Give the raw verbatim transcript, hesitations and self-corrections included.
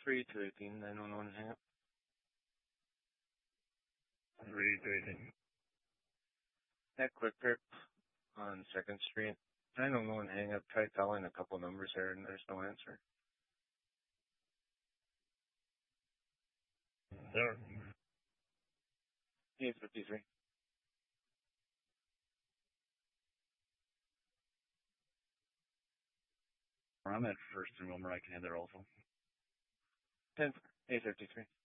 three two eighteen, nine one one, hang up. three two eighteen. That quick trip on second Street. nine one one, hang up. Tried calling a couple numbers there and there's no answer. There. eight fifty-three. I'm at first and Wilmer. I can head there also. ten, eight fifty-three.